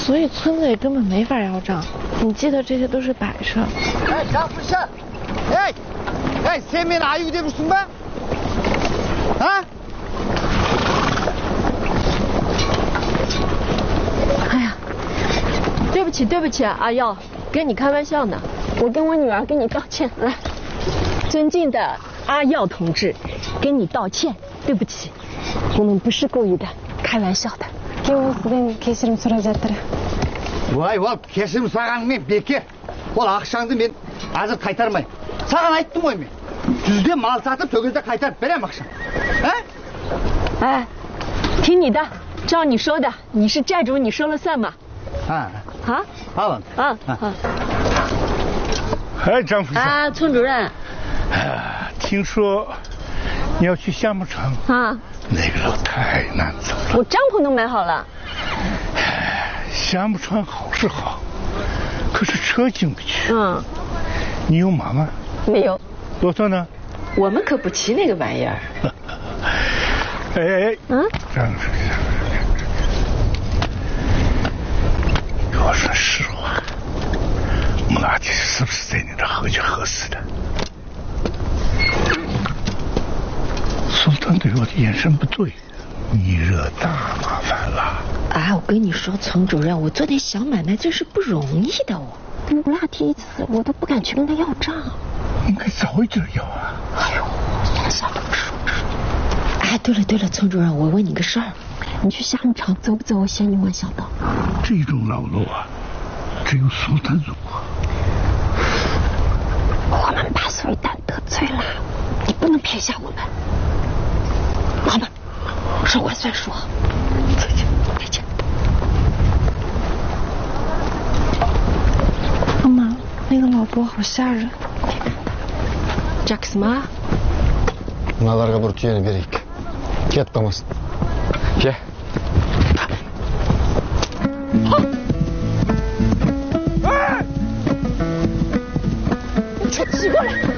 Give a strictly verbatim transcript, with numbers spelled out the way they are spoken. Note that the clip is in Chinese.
所以村子里根本没法要账。你记得这些都是摆设。 哎，张福山，哎，哎，前面哪有这不是吗？啊？ 哎呀，对不起，对不起啊，阿耀，跟你开玩笑呢。我跟我女儿跟你道歉，来，尊敬的阿耀同志，跟你道歉，对不起，我们不是故意的，开玩笑的。 Köyümüzden keşirim soracakları. Vay vay, keşirim sağan men beke. Ol akşamda men azır kaytarmay. Sağan ayttım oy men. Düzde mal satıp tөгізde kaytarıp berem akşam. Ha? 哎，听你的，照你说的，你是债主，你说了算嘛。 啊啊， 好了。 啊啊。 哎，张副啊，村主任。 哎，听说你要去夏木城啊？ 那个路太难走了。 我帐篷都买好了。 夏木川好是好，可是车进不去。 嗯。 你有马吗？ 没有。 骆驼呢？ 我们可不骑那个玩意儿。 哎哎， 嗯， 这样说，给我说实话，我那天是不是在你这喝酒喝死的？苏丹对我的眼神不对，你惹大麻烦了。 哎，我跟你说，村主任，我做点小买卖，这是不容易的哦。我俩第一次，我都不敢去跟他要账。 应该早一点要啊。 哎呦，想这么说。哎，对了对了，村主任，我问你个事儿，你去夏木场走不走？我嫌你晚小到。 这种老路啊，只有苏丹走过。 我们把苏丹得罪了，你不能撇下我们。老板，说话算数。再见，再见。 妈妈，那个老伯好吓人。 Jacksma。 Mınalarga bir tüyeni bereyik. Ket kalmasın. Ke. 你快骑过来。